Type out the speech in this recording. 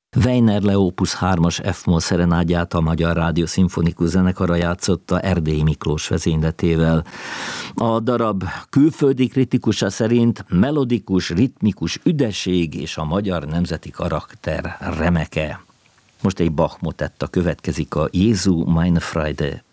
Weiner Opus 3-as F-moll szerenádját a Magyar Rádió Szimfonikus Zenekara játszotta Erdélyi Miklós vezényletével. A darab külföldi kritikusa szerint melodikus, ritmikus üdesség és a magyar nemzeti karakter remeke. Most egy Bach motetta következik, a Jézu meine Freude.